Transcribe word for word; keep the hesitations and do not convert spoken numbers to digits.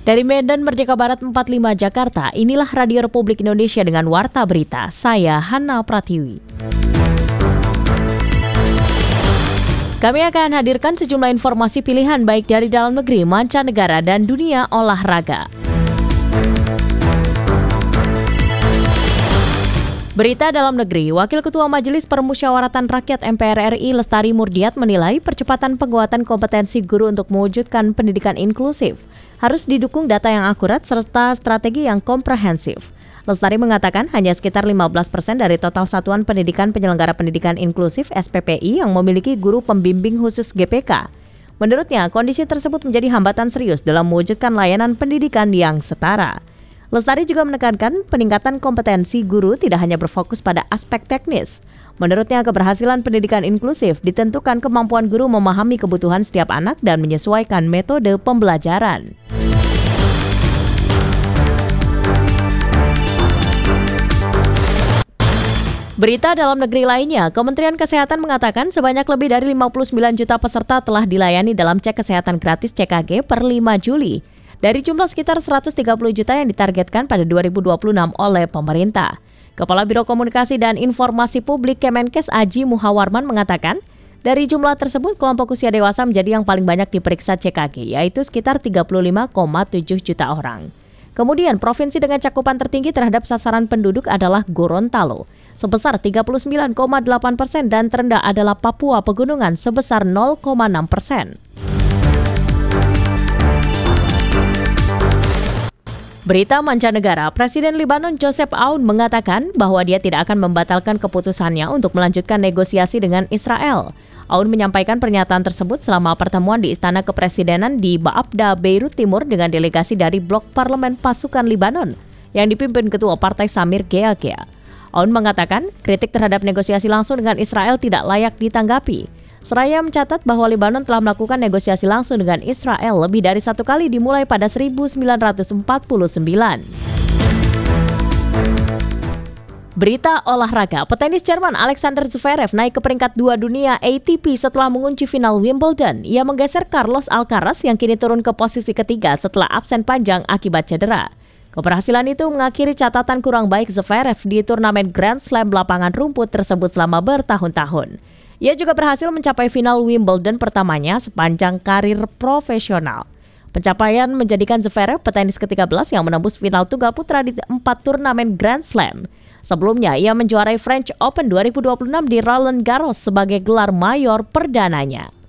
Dari Medan Merdeka Barat empat puluh lima Jakarta, inilah Radio Republik Indonesia dengan Warta Berita. Saya Hana Pratiwi. Kami akan hadirkan sejumlah informasi pilihan baik dari dalam negeri, mancanegara, dan dunia olahraga. Berita dalam negeri, Wakil Ketua Majelis Permusyawaratan Rakyat M P R R I Lestari Murdiat menilai percepatan penguatan kompetensi guru untuk mewujudkan pendidikan inklusif harus didukung data yang akurat serta strategi yang komprehensif. Lestari mengatakan hanya sekitar lima belas persen dari total Satuan Pendidikan Penyelenggara Pendidikan Inklusif S P P I yang memiliki guru pembimbing khusus G P K. Menurutnya, kondisi tersebut menjadi hambatan serius dalam mewujudkan layanan pendidikan yang setara. Lestari juga menekankan peningkatan kompetensi guru tidak hanya berfokus pada aspek teknis. Menurutnya, keberhasilan pendidikan inklusif ditentukan kemampuan guru memahami kebutuhan setiap anak dan menyesuaikan metode pembelajaran. Berita dalam negeri lainnya, Kementerian Kesehatan mengatakan sebanyak lebih dari lima puluh sembilan juta peserta telah dilayani dalam cek kesehatan gratis C K G per lima Juli. Dari jumlah sekitar seratus tiga puluh juta yang ditargetkan pada dua ribu dua puluh enam oleh pemerintah. Kepala Biro Komunikasi dan Informasi Publik Kemenkes Aji Muhawarman mengatakan, dari jumlah tersebut kelompok usia dewasa menjadi yang paling banyak diperiksa C K G, yaitu sekitar tiga puluh lima koma tujuh juta orang. Kemudian, provinsi dengan cakupan tertinggi terhadap sasaran penduduk adalah Gorontalo, sebesar tiga puluh sembilan koma delapan persen dan terendah adalah Papua Pegunungan sebesar nol koma enam persen. Berita mancanegara, Presiden Lebanon Joseph Aoun mengatakan bahwa dia tidak akan membatalkan keputusannya untuk melanjutkan negosiasi dengan Israel. Aoun menyampaikan pernyataan tersebut selama pertemuan di Istana Kepresidenan di Baabda, Beirut Timur dengan delegasi dari Blok Parlemen Pasukan Lebanon yang dipimpin Ketua Partai Samir Geagea. Aoun mengatakan kritik terhadap negosiasi langsung dengan Israel tidak layak ditanggapi. Seraya mencatat bahwa Lebanon telah melakukan negosiasi langsung dengan Israel lebih dari satu kali dimulai pada seribu sembilan ratus empat puluh sembilan. Berita olahraga, petenis Jerman Alexander Zverev naik ke peringkat dua dunia A T P setelah mengunci final Wimbledon. Ia menggeser Carlos Alcaraz yang kini turun ke posisi ketiga setelah absen panjang akibat cedera. Keberhasilan itu mengakhiri catatan kurang baik Zverev di turnamen Grand Slam lapangan rumput tersebut selama bertahun-tahun. Ia juga berhasil mencapai final Wimbledon pertamanya sepanjang karir profesional. Pencapaian menjadikan Zverev petenis ke tiga belas yang menembus final tunggal putra di empat turnamen Grand Slam. Sebelumnya, ia menjuarai French Open dua ribu dua puluh enam di Roland Garros sebagai gelar mayor perdananya.